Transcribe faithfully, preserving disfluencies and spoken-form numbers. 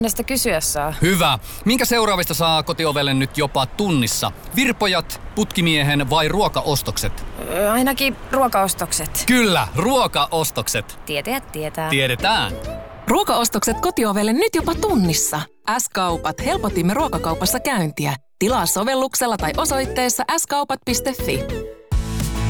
Näistä kysyä saa. Hyvä. Minkä seuraavista saa kotiovelle nyt jopa tunnissa? Virpojat, putkimiehen vai ruokaostokset? Öö, ainakin ruokaostokset. Kyllä, ruokaostokset. Tietäjät tietää. Tiedetään. Ruokaostokset kotiovelle nyt jopa tunnissa. S-kaupat. Helpotimme ruokakaupassa käyntiä. Tilaa sovelluksella tai osoitteessa s kaupat piste fi.